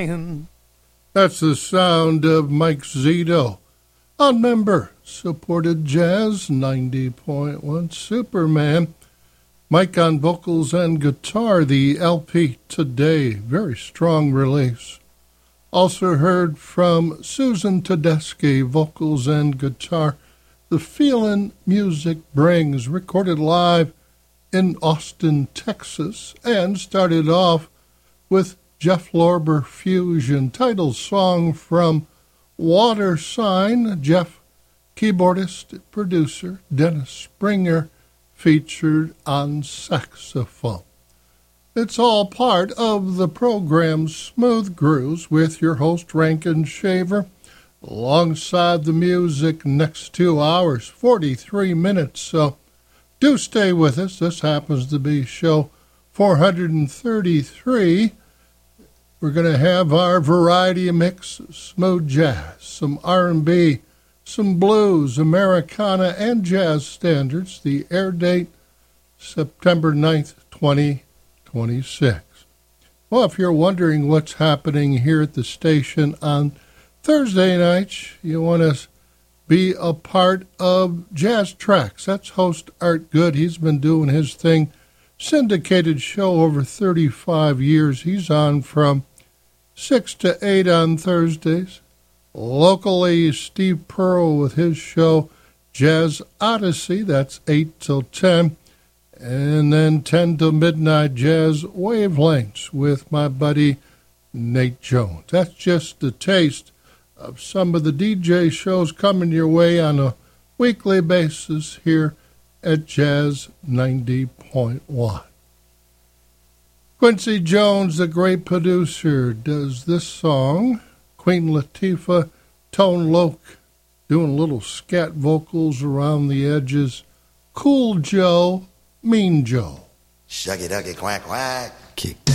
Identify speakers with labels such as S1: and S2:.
S1: That's the sound of Mike Zito on member-supported Jazz 90.1 Superman. Mike on vocals and guitar, the LP Today, very strong release. Also heard from Susan Tedeschi, vocals and guitar, The Feelin' Music Brings, recorded live in Austin, Texas, and started off with Jeff Lorber Fusion, title song from Water Sign. Jeff, keyboardist, producer, Dennis Springer, featured on saxophone. It's all part of the program Smooth Grooves with your host Rankin Shaver, alongside the music next 2 hours, 43 minutes. So do stay with us. This happens to be show 433. We're going to have our variety mix, smooth jazz, some R&B, some blues, Americana, and jazz standards. The air date, September 9th, 2026. Well, if you're wondering what's happening here at the station on Thursday nights, you want to be a part of Jazz Tracks. That's host Art Good. He's been doing his thing, syndicated show over 35 years. He's on from 6 to 8 on Thursdays. Locally, Steve Pearl with his show Jazz Odyssey. That's 8 till 10. And then 10 till midnight, Jazz Wavelengths with my buddy Nate Jones. That's just a taste of some of the DJ shows coming your way on a weekly basis here at Jazz 90.1. Quincy Jones, the great producer, does this song. Queen Latifah, Tone Loc, doing little scat vocals around the edges. Cool Joe, Mean Joe.
S2: Shucky ducky quack quack. Kick.